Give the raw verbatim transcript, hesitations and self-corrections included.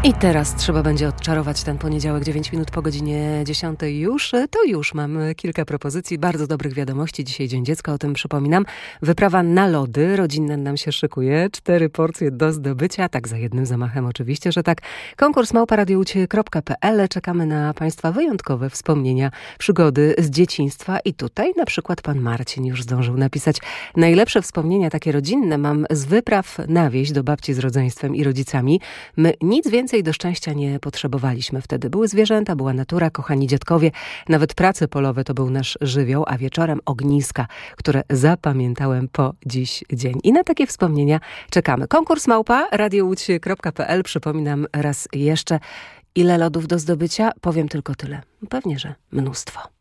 I teraz trzeba będzie odczarować ten poniedziałek, dziewięć minut po godzinie dziesiątej już. To już mam kilka propozycji, bardzo dobrych wiadomości. Dzisiaj Dzień Dziecka, o tym przypominam. Wyprawa na lody, rodzinna nam się szykuje. Cztery porcje do zdobycia, tak za jednym zamachem oczywiście, że tak. Konkurs małpa radio u cie kropka pe el. Czekamy na Państwa wyjątkowe wspomnienia, przygody z dzieciństwa. I tutaj na przykład pan Marcin już zdążył napisać: najlepsze wspomnienia takie rodzinne mam z wypraw na wieś do babci z rodzeństwem i rodzicami. My nic więcej do szczęścia nie potrzebowaliśmy wtedy. Były zwierzęta, była natura, kochani dziadkowie, nawet prace polowe to był nasz żywioł, a wieczorem ogniska, które zapamiętałem po dziś dzień. I na takie wspomnienia czekamy. Konkurs małpa radio u cie kropka pe el. Przypominam raz jeszcze, ile lodów do zdobycia? Powiem tylko tyle. Pewnie, że mnóstwo.